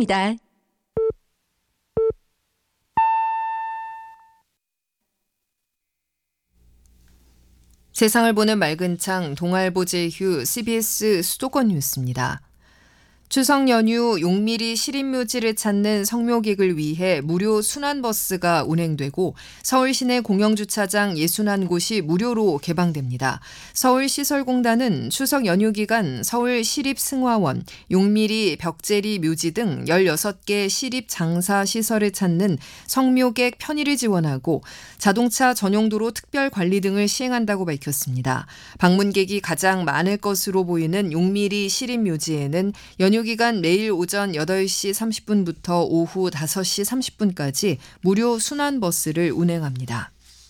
부탁드립니다. 세상을 보는 맑은 창 동아일보 제휴 CBS 수도권 뉴스입니다. 추석 연휴 용미리 시립묘지를 찾는 성묘객을 위해 무료 순환버스가 운행되고 서울 시내 공영주차장 61곳이 무료로 개방됩니다. 서울시설공단은 추석 연휴 기간 서울 시립승화원, 용미리 벽제리 묘지 등 16개 시립장사시설을 찾는 성묘객 편의를 지원하고 자동차 전용도로 특별관리 등을 시행한다고 밝혔습니다. 방문객이 가장 많을 것으로 보이는 용미리 시립묘지에는 연휴 기간 매일 오전 8시 30분부터 오후 5시 30분까지 무료 순환버스를 운행합니다.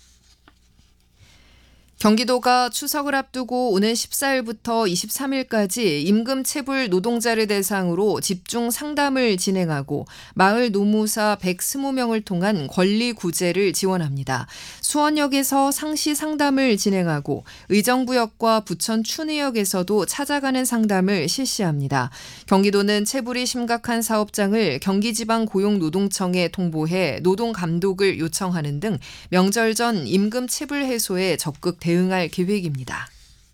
경기도가 추석을 앞두고 오는 14일부터 23일까지 임금체불 노동자를 대상으로 집중 상담을 진행하고 마을 노무사 120명을 통한 권리 구제를 지원합니다. 수원역에서 상시 상담을 진행하고 의정부역과 부천 춘의역에서도 찾아가는 상담을 실시합니다. 경기도는 체불이 심각한 사업장을 경기지방고용노동청에 통보해 노동감독을 요청하는 등 명절 전 임금체불 해소에 적극 대응할 계획입니다.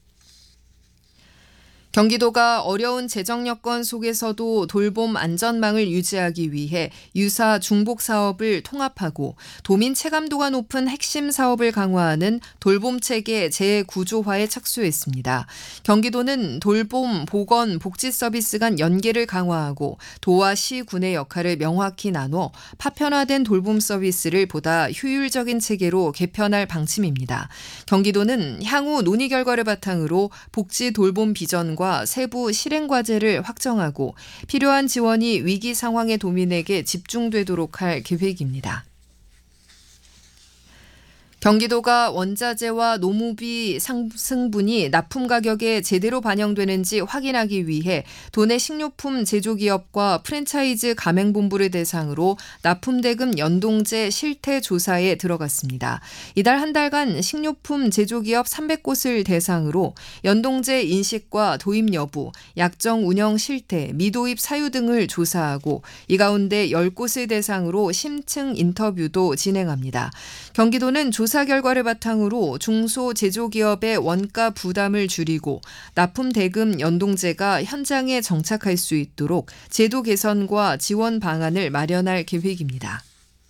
경기도가 어려운 재정 여건 속에서도 돌봄 안전망을 유지하기 위해 유사 중복 사업을 통합하고 도민 체감도가 높은 핵심 사업을 강화하는 돌봄체계 재구조화에 착수했습니다. 경기도는 돌봄, 보건, 복지 서비스 간 연계를 강화하고 도와 시, 군의 역할을 명확히 나눠 파편화된 돌봄 서비스를 보다 효율적인 체계로 개편할 방침입니다. 경기도는 향후 논의 결과를 바탕으로 복지 돌봄 비전과 세부 실행 과제를 확정하고 필요한 지원이 위기 상황의 도민에게 집중되도록 할 계획입니다. 경기도가 원자재와 노무비 상승분이 납품 가격에 제대로 반영되는지 확인하기 위해 도내 식료품 제조기업과 프랜차이즈 가맹본부를 대상으로 납품대금 연동제 실태 조사에 들어갔습니다. 이달 한 달간 식료품 제조기업 300곳을 대상으로 연동제 인식과 도입 여부, 약정 운영 실태, 미도입 사유 등을 조사하고 이 가운데 10곳을 대상으로 심층 인터뷰도 진행합니다. 경기도는 조사 결과를 바탕으로 중소제조기업의 원가 부담을 줄이고 납품 대금 연동제가 현장에 정착할 수 있도록 제도 개선과 지원 방안을 마련할 계획입니다.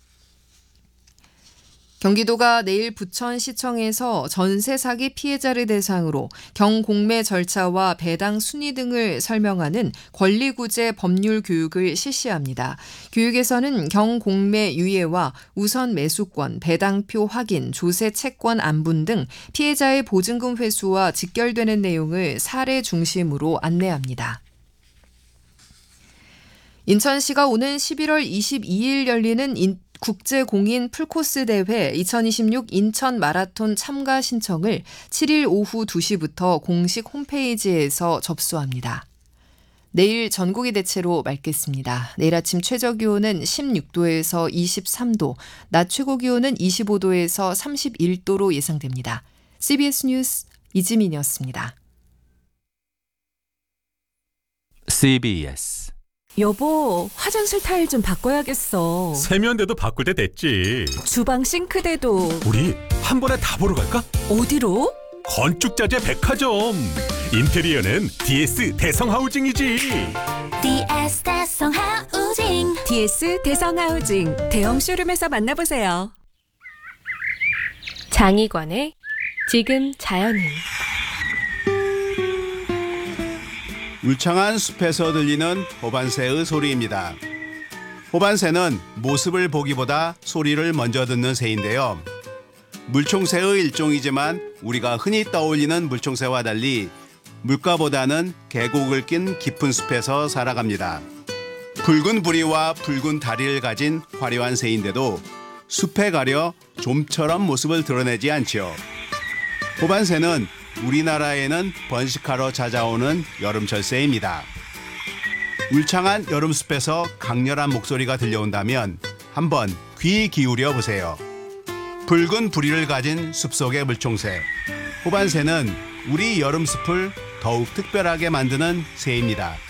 경기도가 내일 부천시청에서 전세 사기 피해자를 대상으로 경공매 절차와 배당 순위 등을 설명하는 권리구제 법률 교육을 실시합니다. 교육에서는 경공매 유예와 우선 매수권, 배당표 확인, 조세 채권 안분 등 피해자의 보증금 회수와 직결되는 내용을 사례 중심으로 안내합니다. 인천시가 오는 11월 22일 열리는 국제공인 풀코스 대회 2026 인천 마라톤 참가 신청을 7일 오후 2시부터 공식 홈페이지에서 접수합니다. 내일 전국이 대체로 맑겠습니다. 내일 아침 최저 기온은 16도에서 23도, 낮 최고 기온은 25도에서 31도로 예상됩니다. CBS 뉴스 이지민이었습니다. CBS 여보, 화장실 타일 좀 바꿔야겠어. 세면대도 바꿀 때 됐지. 주방 싱크대도. 우리 한 번에 다 보러 갈까? 어디로? 건축자재 백화점. 인테리어는 DS 대성하우징이지. DS 대성하우징. DS 대성하우징 대형 쇼룸에서 만나보세요. 장희관의 지금 자연은. 울창한 숲에서 들리는 호반새의 소리입니다. 호반새는 모습을 보기보다 소리를 먼저 듣는 새인데요. 물총새의 일종이지만 우리가 흔히 떠올리는 물총새와 달리 물가보다는 계곡을 낀 깊은 숲에서 살아갑니다. 붉은 부리와 붉은 다리를 가진 화려한 새인데도 숲에 가려 좀처럼 모습을 드러내지 않죠. 호반새는 우리나라에는 번식하러 찾아오는 여름철 새입니다. 울창한 여름숲에서 강렬한 목소리가 들려온다면 한번 귀 기울여 보세요. 붉은 부리를 가진 숲속의 물총새. 호반새는 우리 여름숲을 더욱 특별하게 만드는 새입니다.